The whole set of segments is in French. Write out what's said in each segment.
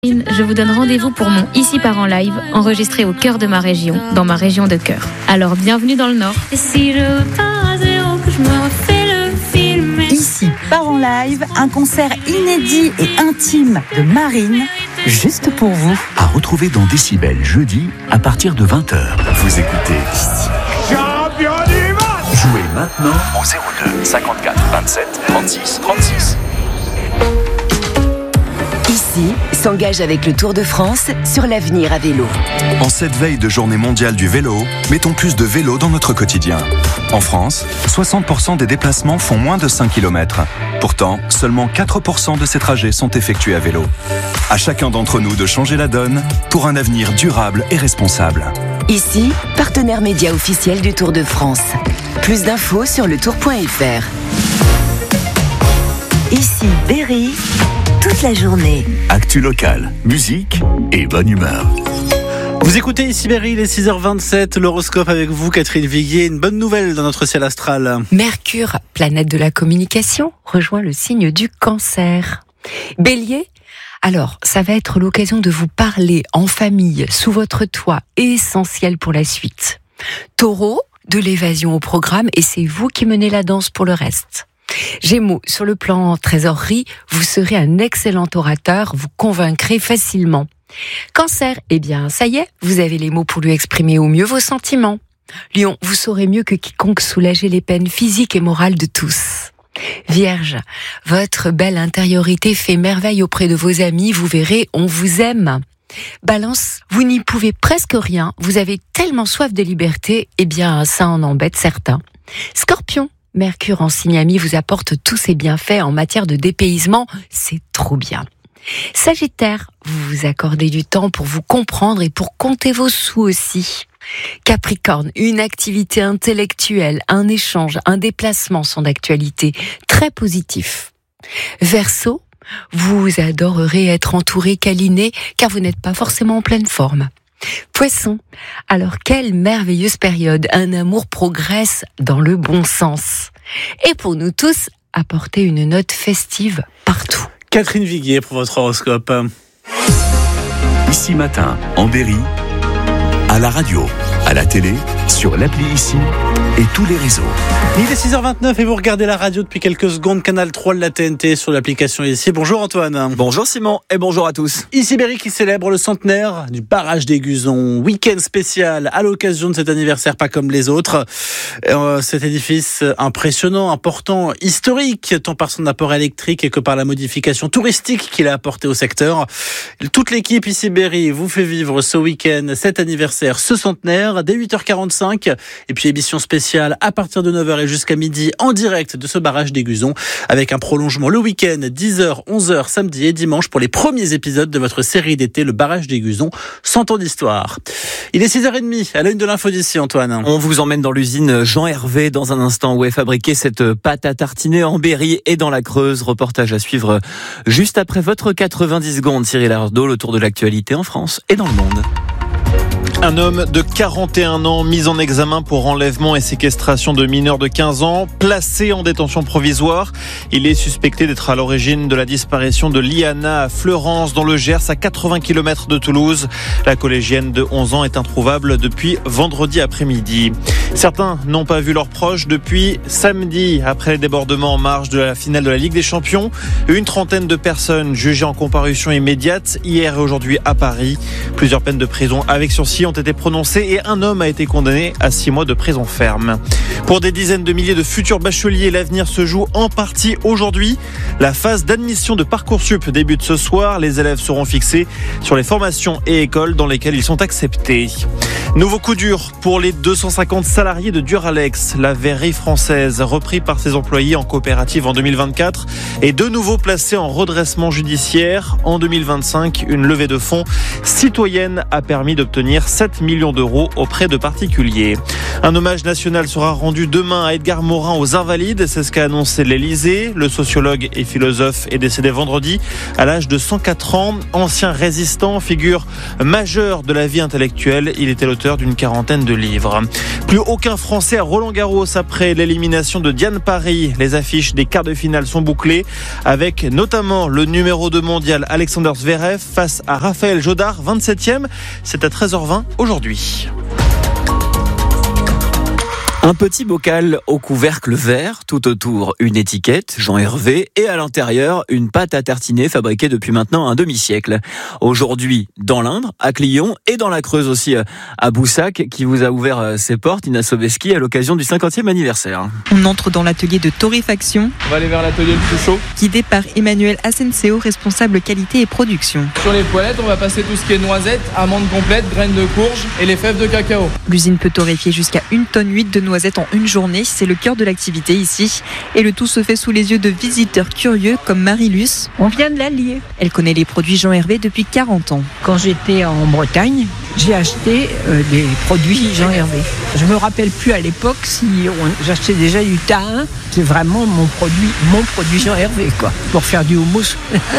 Je vous donne rendez-vous pour mon Ici part en live, enregistré au cœur de ma région, dans ma région de cœur. Alors bienvenue dans le Nord. Et si je repars à zéro, que je me refais le film. Ici part en live, un concert inédit et intime de Marine, juste pour vous. À retrouver dans Décibel jeudi à partir de 20h. Vous écoutez Champion du monde. Jouez maintenant au 02 54 27 36 36. Ici s'engage avec le Tour de France sur l'avenir à vélo. En cette veille de journée mondiale du vélo, mettons plus de vélo dans notre quotidien. En France, 60% des déplacements font moins de 5 km. Pourtant, seulement 4% de ces trajets sont effectués à vélo. À chacun d'entre nous de changer la donne pour un avenir durable et responsable. Ici, partenaire média officiel du Tour de France. Plus d'infos sur letour.fr. Ici Berry, toute la journée. Actu locale, musique et bonne humeur. Vous écoutez ici Berry, il est 6h27, l'horoscope avec vous, Catherine Viguier. Une bonne nouvelle dans notre ciel astral. Mercure, planète de la communication, rejoint le signe du Cancer. Bélier, alors ça va être l'occasion de vous parler en famille, sous votre toit, essentiel pour la suite. Taureau, de l'évasion au programme et c'est vous qui menez la danse pour le reste. Gémeaux, sur le plan trésorerie, vous serez un excellent orateur, vous convaincrez facilement. Cancer, eh bien, ça y est, vous avez les mots pour lui exprimer au mieux vos sentiments. Lion, vous saurez mieux que quiconque soulager les peines physiques et morales de tous. Vierge, votre belle intériorité fait merveille auprès de vos amis, vous verrez, on vous aime. Balance, vous n'y pouvez presque rien, vous avez tellement soif de liberté, eh bien, ça en embête certains. Scorpion, Mercure en signe ami vous apporte tous ses bienfaits en matière de dépaysement, c'est trop bien. Sagittaire, vous vous accordez du temps pour vous comprendre et pour compter vos sous aussi. Capricorne, une activité intellectuelle, un échange, un déplacement sont d'actualité, très positif. Verseau, vous adorerez être entouré, câliné, car vous n'êtes pas forcément en pleine forme. Poisson, alors quelle merveilleuse période, un amour progresse dans le bon sens. Et pour nous tous, apportez une note festive partout. Catherine Viguier pour votre horoscope. Ici matin, en Berry, à la radio, à la télé, sur l'appli Ici et tous les réseaux. Il est 6h29 et vous regardez la radio depuis quelques secondes, Canal 3 de la TNT sur l'application Ici. Bonjour Antoine. Bonjour Simon et bonjour à tous. Ici Berry qui célèbre le centenaire du barrage d'Aiguzon. Week-end spécial à l'occasion de cet anniversaire pas comme les autres. Cet édifice impressionnant, important, historique, tant par son apport électrique que par la modification touristique qu'il a apporté au secteur. Toute l'équipe Ici Berry vous fait vivre ce week-end, cet anniversaire, ce centenaire, dès 8h45. Et puis émission spéciale à partir de 9h et jusqu'à midi en direct de ce barrage d'Aiguzon avec un prolongement le week-end 10h, 11h samedi et dimanche pour les premiers épisodes de votre série d'été le barrage d'Aiguzon 100 ans d'histoire. Il est 6h30 à la une de l'info d'ici Antoine. On vous emmène dans l'usine Jean Hervé dans un instant où est fabriquée cette pâte à tartiner en Berry et dans la Creuse. Reportage à suivre juste après votre 90 secondes. Cyril Ardo, le tour de l'actualité en France et dans le monde. Un homme de 41 ans mis en examen pour enlèvement et séquestration de mineurs de 15 ans, placé en détention provisoire. Il est suspecté d'être à l'origine de la disparition de Liana à Fleurance dans le Gers à 80 km de Toulouse. La collégienne de 11 ans est introuvable depuis vendredi après-midi. Certains n'ont pas vu leurs proches depuis samedi après les débordements en marge de la finale de la Ligue des Champions. Une trentaine de personnes jugées en comparution immédiate hier et aujourd'hui à Paris. Plusieurs peines de prison avec sursis ont été prononcées et un homme a été condamné à 6 mois de prison ferme. Pour des dizaines de milliers de futurs bacheliers, l'avenir se joue en partie aujourd'hui. La phase d'admission de Parcoursup débute ce soir. Les élèves seront fixés sur les formations et écoles dans lesquelles ils sont acceptés. Nouveau coup dur pour les 250 salariés de Duralex. La verrerie française, repris par ses employés en coopérative en 2024, est de nouveau placée en redressement judiciaire. En 2025, une levée de fonds citoyenne a permis d'obtenir 7 millions d'euros auprès de particuliers. Un hommage national sera rendu demain à Edgar Morin aux Invalides. C'est ce qu'a annoncé l'Élysée. Le sociologue et philosophe est décédé vendredi à l'âge de 104 ans. Ancien résistant, figure majeure de la vie intellectuelle. Il était l'auteur d'une quarantaine de livres. Plus aucun Français à Roland-Garros après l'élimination de Diane Parry. Les affiches des quarts de finale sont bouclées avec notamment le numéro 2 mondial Alexander Zverev face à Raphaël Jodard, 27e. C'est à 13h20 aujourd'hui. Un petit bocal au couvercle vert, tout autour une étiquette, Jean Hervé, et à l'intérieur une pâte à tartiner fabriquée depuis maintenant un demi-siècle. Aujourd'hui dans l'Indre, à Clion, et dans la Creuse aussi à Boussac, qui vous a ouvert ses portes, Nina Sobeski, à l'occasion du 50e anniversaire. On entre dans l'atelier de torréfaction. On va aller vers l'atelier le plus chaud. Guidé par Emmanuel Asenseo, responsable qualité et production. Sur les poêlettes, on va passer tout ce qui est noisettes, amandes complètes, graines de courge et les fèves de cacao. L'usine peut torréfier jusqu'à 1,8 tonne de noisettes en une journée, c'est le cœur de l'activité ici. Et le tout se fait sous les yeux de visiteurs curieux comme Marie-Luce. On vient de l'Allier. Elle connaît les produits Jean Hervé depuis 40 ans. Quand j'étais en Bretagne, j'ai acheté des produits Jean Hervé. Je me rappelle plus à l'époque si j'achetais déjà du thym. C'est vraiment mon produit Jean Hervé, quoi, pour faire du houmous.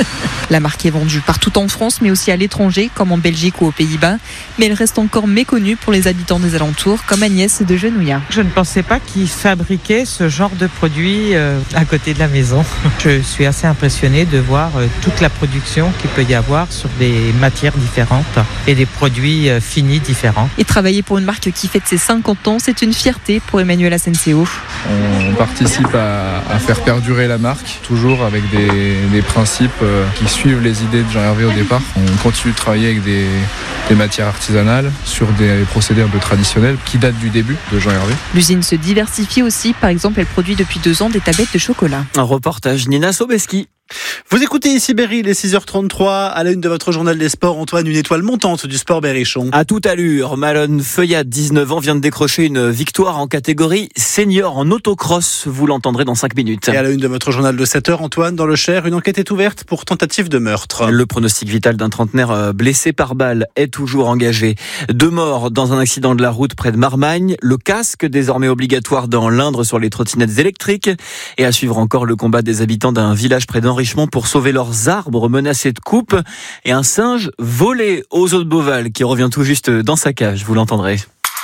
La marque est vendue partout en France, mais aussi à l'étranger, comme en Belgique ou aux Pays-Bas. Mais elle reste encore méconnue pour les habitants des alentours, comme Agnès de Genouillard. Je ne pensais pas qu'ils fabriquaient ce genre de produits à côté de la maison. Je suis assez impressionnée de voir toute la production qu'il peut y avoir sur des matières différentes et des produits finis différents. Et travailler pour une marque qui fête ses 50 ans, c'est une fierté pour Emmanuel Asenseo. On participe à faire perdurer la marque, toujours avec des principes qui suivent les idées de Jean Hervé au départ. On continue de travailler avec des matières artisanales sur des procédés un peu traditionnels qui datent du début de Jean Hervé. L'usine se diversifie aussi. Par exemple, elle produit depuis 2 ans des tablettes de chocolat. Un reportage Nina Sobeski. Vous écoutez ici Berry, il est 6h33. À la une de votre journal des sports, Antoine, une étoile montante du sport berrichon. À toute allure, Malone Feuillade, 19 ans, vient de décrocher une victoire en catégorie senior en autocross. Vous l'entendrez dans 5 minutes. Et à la une de votre journal de 7h, Antoine, dans le Cher, une enquête est ouverte pour tentative de meurtre. Le pronostic vital d'un trentenaire blessé par balle est toujours engagé. 2 morts dans un accident de la route près de Marmagne. Le casque désormais obligatoire dans l'Indre sur les trottinettes électriques. Et à suivre encore le combat des habitants d'un village près d'Henrichemont pour sauver leurs arbres menacés de coupe, et un singe volé aux eaux de Beauval qui revient tout juste dans sa cage, vous l'entendrez.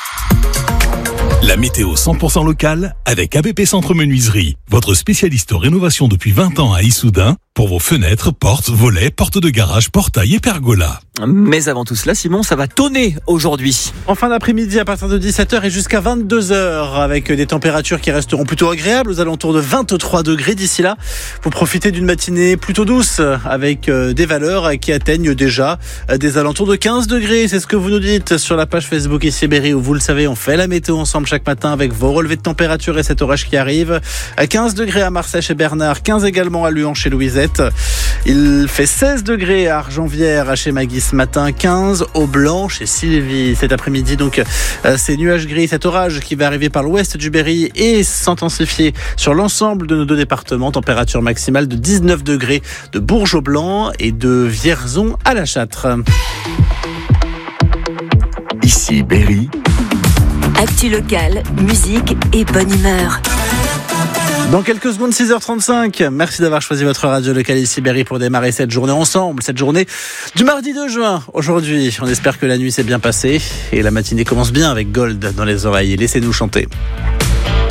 La météo 100% locale avec ABP Centre Menuiserie, votre spécialiste rénovation depuis 20 ans à Issoudun, pour vos fenêtres, portes, volets, portes de garage, portails et pergolas. Mais avant tout cela, Simon, ça va tonner aujourd'hui. En fin d'après-midi, à partir de 17h et jusqu'à 22h, avec des températures qui resteront plutôt agréables, aux alentours de 23 degrés d'ici là. Vous profitez d'une matinée plutôt douce, avec des valeurs qui atteignent déjà des alentours de 15 degrés. C'est ce que vous nous dites sur la page Facebook ici Berry, où vous le savez, on fait la météo ensemble chaque matin avec vos relevés de température et cet orage qui arrive. 15 degrés à Marseille chez Bernard, 15 également à Luan chez Louisette. Il fait 16 degrés à Argenvière chez Maggie ce matin, 15 au Blanc chez Sylvie. Cet après-midi, donc, ces nuages gris, cet orage qui va arriver par l'ouest du Berry et s'intensifier sur l'ensemble de nos 2 départements. Température maximale de 19 degrés de Bourges au Blanc et de Vierzon à La Châtre. Ici Berry. Actu locale, musique et bonne humeur. Dans quelques secondes, 6h35. Merci d'avoir choisi votre radio locale ici Berry pour démarrer cette journée ensemble. Cette journée du mardi 2 juin. Aujourd'hui, on espère que la nuit s'est bien passée et la matinée commence bien avec Gold dans les oreilles. Laissez-nous chanter.